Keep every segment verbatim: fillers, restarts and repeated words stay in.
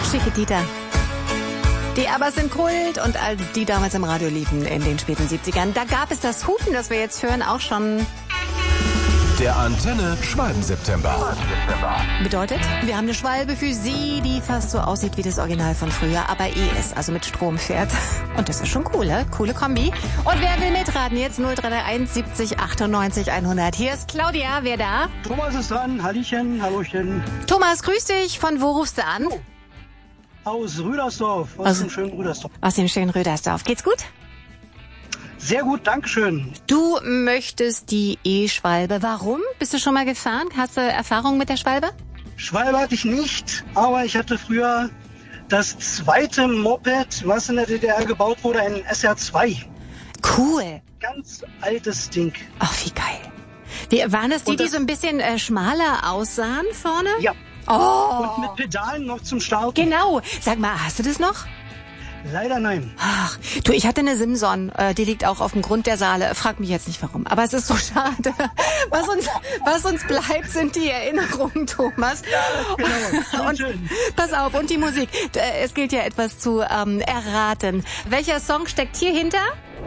Schicke Dieter. Die aber sind Kult und als die damals im Radio liefen in den späten siebzigern, da gab es das Hupen, das wir jetzt hören, auch schon. Der Antenne Schwalben-September. Bedeutet, wir haben eine Schwalbe für Sie, die fast so aussieht wie das Original von früher, aber E S, also mit Strom fährt. Und das ist schon cool, ne? Coole Kombi. Und wer will mitraten? Jetzt null drei drei eins siebzig achtundneunzig hundert. Hier ist Claudia, wer da? Thomas ist dran. Hallöchen, Hallöchen. Thomas, grüß dich. Von wo rufst du an? Aus Rüdersdorf, aus, aus dem schönen Rüdersdorf. Aus dem schönen Rüdersdorf. Geht's gut? Sehr gut, dankeschön. Du möchtest die E-Schwalbe. Warum? Bist du schon mal gefahren? Hast du Erfahrung mit der Schwalbe? Schwalbe hatte ich nicht, aber ich hatte früher das zweite Moped, was in der D D R gebaut wurde, ein S R zwei. Cool. Ganz altes Ding. Ach, wie geil. Wie, waren das die, das, die so ein bisschen äh, schmaler aussahen vorne? Ja. Oh. Und mit Pedalen noch zum Starten. Genau. Sag mal, hast du das noch? Leider nein. Ach, du, ich hatte eine Simson, äh, die liegt auch auf dem Grund der Saale. Frag mich jetzt nicht warum, aber es ist so schade. Was uns, was uns bleibt, sind die Erinnerungen, Thomas. Ja, genau. Schön, und, schön. Pass auf, und die Musik. Es gilt ja etwas zu ähm, erraten. Welcher Song steckt hier hinter?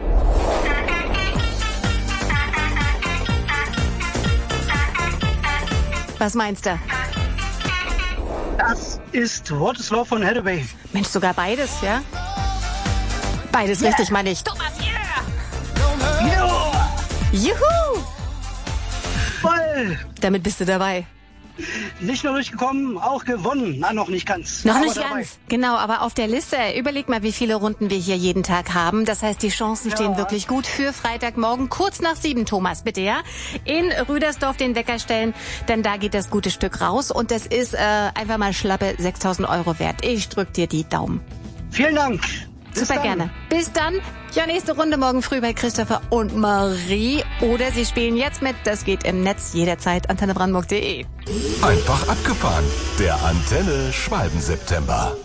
Was meinst du? Das ist What is Love von Hathaway. Mensch, sogar beides, ja? Beides yeah. Richtig, meine ich. Thomas, yeah! Ja! Juhu! Voll! Damit bist du dabei. Nicht nur durchgekommen, auch gewonnen. Na, noch nicht ganz. Noch aber nicht dabei. ganz. Genau, aber auf der Liste, überleg mal, wie viele Runden wir hier jeden Tag haben. Das heißt, die Chancen Ja. stehen wirklich gut für Freitagmorgen, kurz nach sieben, Thomas, bitte, ja? In Rüdersdorf den Wecker stellen, denn da geht das gute Stück raus und das ist äh, einfach mal schlappe sechstausend Euro wert. Ich drück dir die Daumen. Vielen Dank. Bis Super dann. gerne. Bis dann. Ja, nächste Runde morgen früh bei Christopher und Marie. Oder Sie spielen jetzt mit. Das geht im Netz jederzeit. antenne brandenburg punkt de. Einfach abgefahren. Der Antenne Schwalben-September.